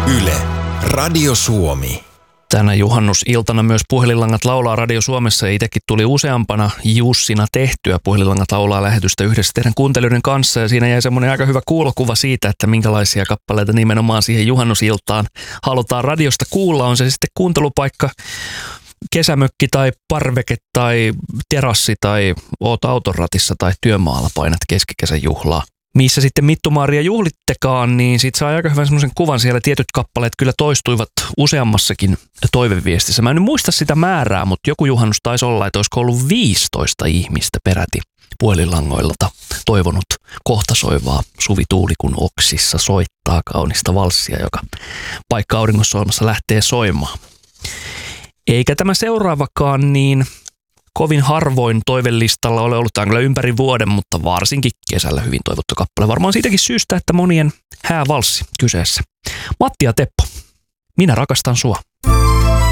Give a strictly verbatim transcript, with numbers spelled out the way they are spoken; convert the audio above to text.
Yle, Radio Suomi. Tänä juhannusiltana myös Puhelinlangat laulaa Radio Suomessa ja itsekin tuli useampana Jussina tehtyä Puhelinlangat laulaa lähetystä yhdessä teidän kuuntelijoiden kanssa. Ja siinä jäi semmoinen aika hyvä kuulokuva siitä, että minkälaisia kappaleita nimenomaan siihen juhannusiltaan halutaan radiosta kuulla. On se sitten kuuntelupaikka, kesämökki tai parveke tai terassi tai oot autoratissa tai työmaalla painat keskikesän juhlaa. Missä sitten Mittu-Maria juhlittekaan, niin siitä saa aika hyvän semmoisen kuvan. Siellä tietyt kappaleet kyllä toistuivat useammassakin toiveviestissä. Mä en nyt muista sitä määrää, mutta joku juhannus taisi olla, että olisiko ollut viisitoista ihmistä peräti puhelinlangoilta toivonut kohta soivaa Suvi Tuuli kun oksissa soittaa kaunista valssia, joka paikka auringonsolmassa lähtee soimaan. Eikä tämä seuraavakaan niin kovin harvoin toivelistalla ole ollut, tämä on kyllä ympäri vuoden, mutta varsinkin kesällä hyvin toivottu kappale. Varmaan siitäkin syystä, että monien häävalssi kyseessä. Matti ja Teppo, minä rakastan sua.